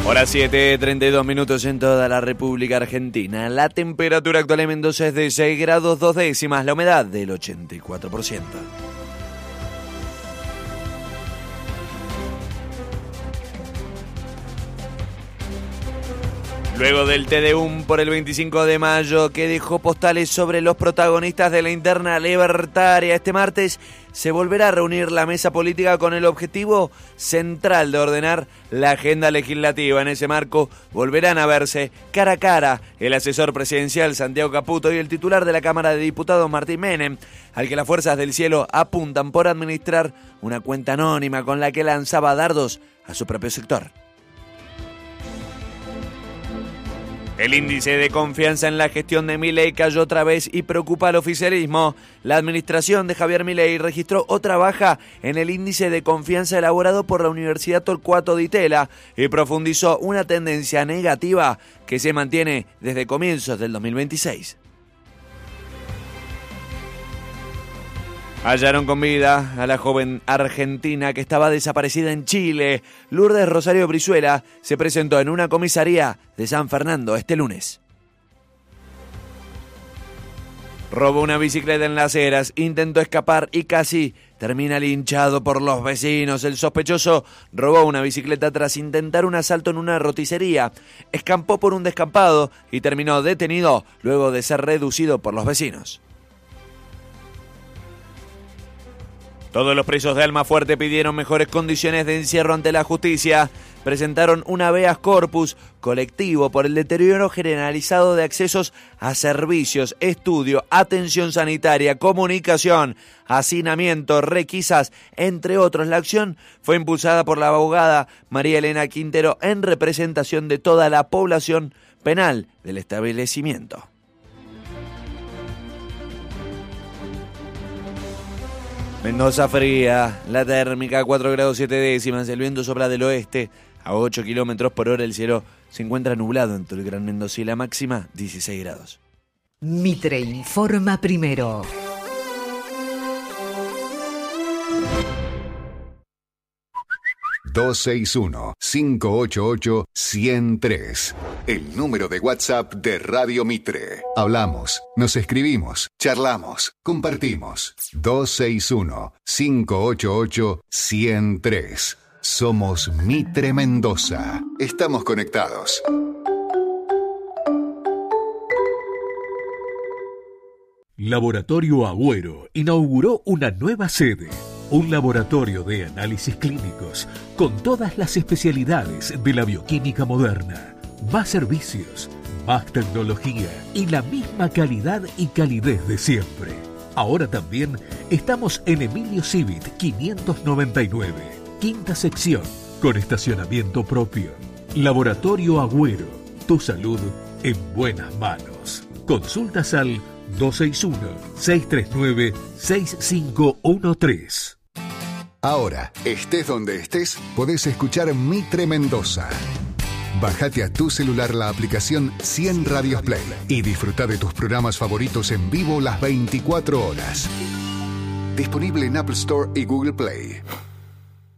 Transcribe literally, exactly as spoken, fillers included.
Hora siete, treinta y dos minutos en toda la República Argentina. La temperatura actual en Mendoza es de seis grados dos décimas, la humedad del ochenta y cuatro por ciento. Luego del Te Deum por el veinticinco de mayo, que dejó postales sobre los protagonistas de la interna libertaria, este martes se volverá a reunir la mesa política con el objetivo central de ordenar la agenda legislativa. En ese marco volverán a verse cara a cara el asesor presidencial Santiago Caputo y el titular de la Cámara de Diputados Martín Menem, al que las fuerzas del cielo apuntan por administrar una cuenta anónima con la que lanzaba dardos a su propio sector. El índice de confianza en la gestión de Milei cayó otra vez y preocupa al oficialismo. La administración de Javier Milei registró otra baja en el índice de confianza elaborado por la Universidad Torcuato Di Tella y profundizó una tendencia negativa que se mantiene desde comienzos del dos mil veintiséis. Hallaron con vida a la joven argentina que estaba desaparecida en Chile. Lourdes Rosario Brizuela se presentó en una comisaría de San Fernando este lunes. Robó una bicicleta en Las Heras, intentó escapar y casi termina linchado por los vecinos. El sospechoso robó una bicicleta tras intentar un asalto en una roticería. Escampó por un descampado y terminó detenido luego de ser reducido por los vecinos. Todos los presos de Almafuerte pidieron mejores condiciones de encierro ante la justicia. Presentaron un habeas corpus colectivo por el deterioro generalizado de accesos a servicios, estudio, atención sanitaria, comunicación, hacinamiento, requisas, entre otros. La acción fue impulsada por la abogada María Elena Quintero en representación de toda la población penal del establecimiento. Mendoza fría, la térmica cuatro grados siete décimas, el viento sopla del oeste a ocho kilómetros por hora, el cielo se encuentra nublado en todo el Gran Mendoza y la máxima dieciséis grados. Mitre informa primero. dos seis uno, cinco ocho ocho, uno cero tres. El número de WhatsApp de Radio Mitre. Hablamos, nos escribimos, charlamos, compartimos. dos seis uno, cinco ocho ocho, uno cero tres. Somos Mitre Mendoza. Estamos conectados. Laboratorio Agüero inauguró una nueva sede. Un laboratorio de análisis clínicos con todas las especialidades de la bioquímica moderna. Más servicios, más tecnología y la misma calidad y calidez de siempre. Ahora también estamos en Emilio Civit quinientos noventa y nueve, quinta sección, con estacionamiento propio. Laboratorio Agüero, tu salud en buenas manos. Consultas al dos seis uno, seis tres nueve, seis cinco uno tres. Ahora, estés donde estés, podés escuchar Mitre Mendoza. Bájate a tu celular la aplicación cien Radios Play y disfruta de tus programas favoritos en vivo las veinticuatro horas. Disponible en Apple Store y Google Play.